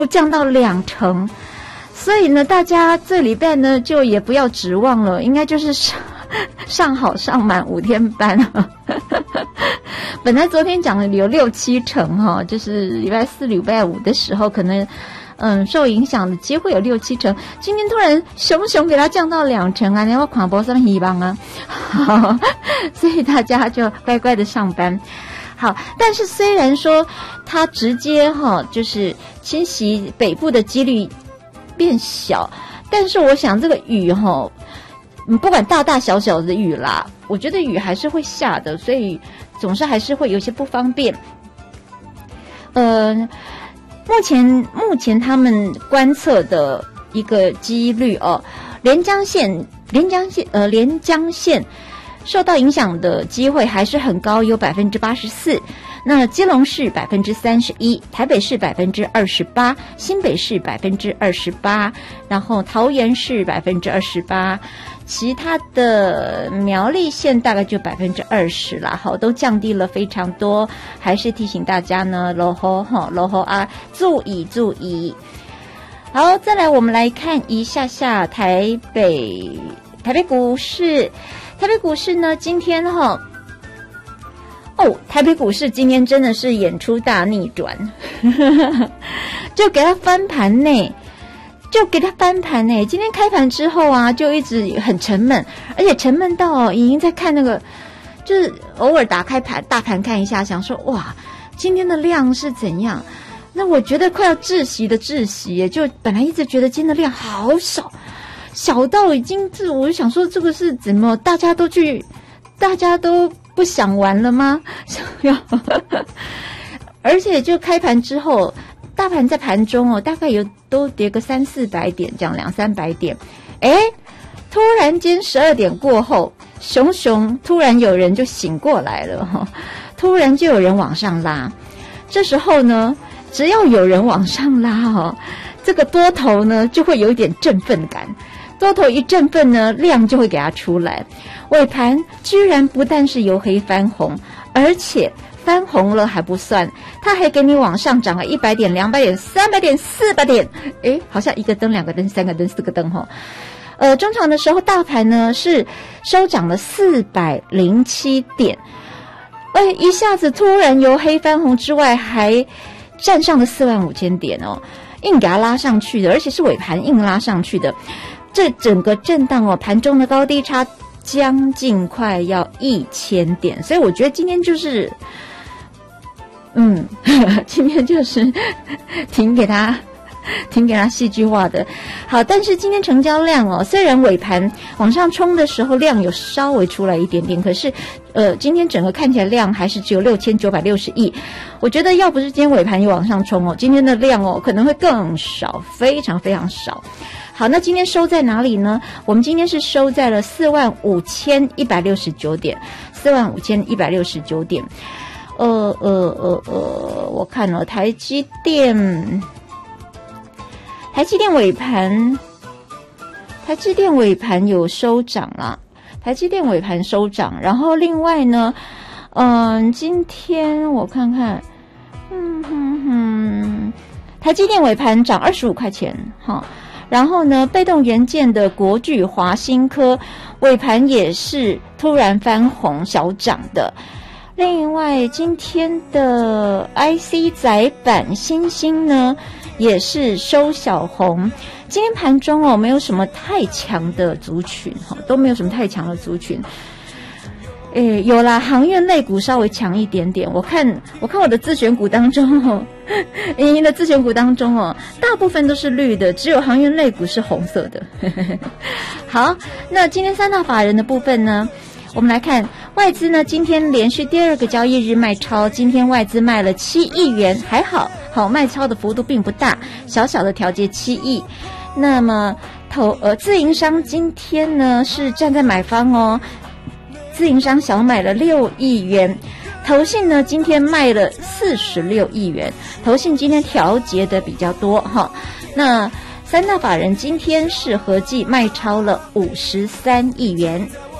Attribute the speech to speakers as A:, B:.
A: 降到2成，所以呢，大家这礼拜呢就也不要指望了，应该就是上好上满5天班啊。本来昨天讲的有6-7成哈，就是礼拜4、礼拜5的时候可能受影响的机会有6-7成，今天突然熊给它降到2成啊，你要看不上希望啊，所以大家就乖乖的上班。好，但是虽然说它直接就是侵袭北部的几率变小，但是我想这个雨不管大大小小的雨啦，我觉得雨还是会下的，所以总是还是会有些不方便。目前他们观测的一个几率连江县受到影响的机会还是很高，有84%。那基隆市31%，台北市28%，新北市28%，然后桃园市28%，其他的苗栗县大概就20%啦。好，都降低了非常多，还是提醒大家呢，落雨啊，注意。好，再来我们来看一下台北股市。台北股市呢，今天台北股市今天真的是演出大逆转，就给它翻盘呢，今天开盘之后啊，就一直很沉闷，而且沉闷到已经在看那个，就是偶尔打开大盘看一下，想说哇，今天的量是怎样？那我觉得快要窒息耶，就本来一直觉得今天的量好少。小到已经我就想说这个是怎么大家都不想玩了吗？而且就开盘之后，大盘在盘中大概都跌个300-400点，这样200-300点。突然间12点过后，熊突然有人就醒过来了突然就有人往上拉。这时候呢，只要有人往上拉这个多头呢就会有一点振奋感。多头一振奋呢，量就会给它出来。尾盘居然不但是由黑翻红，而且翻红了还不算，它还给你往上涨了100点、200点、300点、400点，好像1个灯、2个灯、3个灯、4个灯中场的时候，大盘呢是收涨了407点，一下子突然由黑翻红之外，还站上了45000点硬给它拉上去的，而且是尾盘硬拉上去的。这整个震荡盘中的高低差将近快要1000点，所以我觉得今天就是今天就是挺给他戏剧化的。好，但是今天成交量虽然尾盘往上冲的时候量有稍微出来一点点，可是今天整个看起来量还是只有6960亿。我觉得要不是今天尾盘有往上冲今天的量可能会更少，非常非常少。好，那今天收在哪里呢？我们今天是收在了45169点，45169点。我看台积电尾盘有收涨啦，台积电尾盘收涨。然后另外呢，今天我看看，台积电尾盘涨25块钱，然后呢，被动元件的国巨、华新科尾盘也是突然翻红小涨的。另外，今天的 IC 载板新兴呢，也是收小红。今天盘中没有什么太强的族群都没有什么太强的族群。有啦，航运类股稍微强一点点。我看我的自选股当中您的自选股当中大部分都是绿的，只有航运类股是红色的。好，那今天3大法人的部分呢，我们来看外资呢，今天连续第2个交易日卖超，今天外资卖了7亿元，还好卖超的幅度并不大，小小的调节7亿。那么自营商今天呢是站在买方自营商小买了6亿元，投信呢今天卖了46亿元，投信今天调节的比较多那3大法人今天是合计卖超了53亿元。